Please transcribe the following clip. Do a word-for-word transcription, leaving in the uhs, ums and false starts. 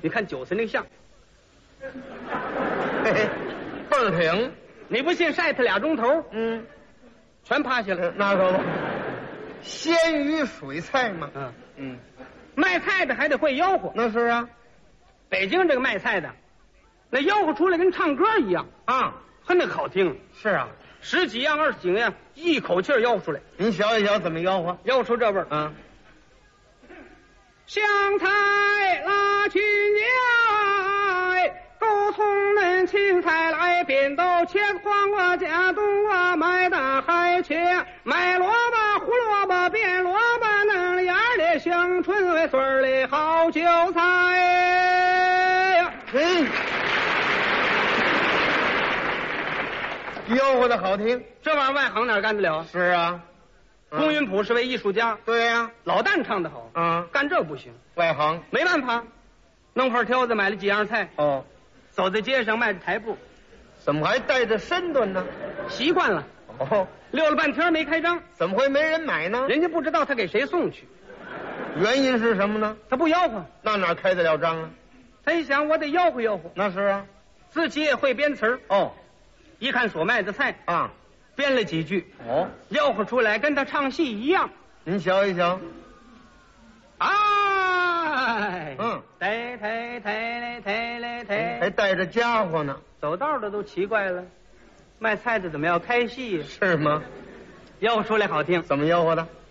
你看九岁那像， 嘿嘿，倍儿挺。 你不信晒他俩钟头， 嗯， 全趴下了。 那可不，鲜鱼水菜嘛。 嗯嗯， 卖菜的还得会吆喝。 那是啊。 北京这个卖菜的，那吆喝出来跟唱歌一样啊， 很那个好听。 是啊， 十几样二十几样，一口气儿吆喝出来。 您瞧一瞧怎么吆喝？ 吆喝出这味儿。 嗯， 香菜拉去年，狗葱嫩青菜来扁豆，茄子黄瓜加冬瓜，买大海茄，买萝卜胡萝卜变萝卜，嫩芽儿的香椿味穗儿的好韭菜呀。 嗯，吆喝的好听。 这玩意儿外行哪干得了？ 是啊。 龚云普是位艺术家， 对呀、啊， 老旦唱得好， 啊， 干这不行， 外行没办法，弄块挑子买了几样菜， 哦， 走在街上迈着台步， 怎么还带着身段呢？ 习惯了， 哦， 溜了半天没开张， 怎么会没人买呢？ 人家不知道他给谁送去， 原因是什么呢？ 他不吆喝， 那哪开得了张啊？ 他一想我得吆喝吆喝， 那是啊， 自己也会编词儿， 哦， 一看所卖的菜啊， 编了几句， 哦， 吆喝出来跟他唱戏一样。 您瞧一瞧， 哎， 嗯， 抬抬抬嘞抬嘞抬， 还带着家伙呢， 走道的都奇怪了，卖菜的怎么要开戏呀？ 是吗？ 吆喝出来好听， 怎么吆喝的？